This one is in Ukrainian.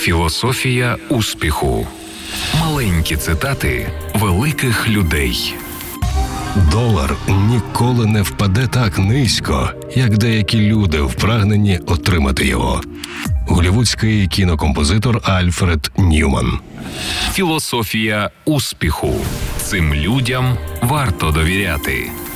Філософія успіху. Маленькі цитати великих людей. Долар ніколи не впаде так низько, як деякі люди впрагнені отримати його. Голлівудський кінокомпозитор Альфред Ньюман. Філософія успіху. Цим людям варто довіряти.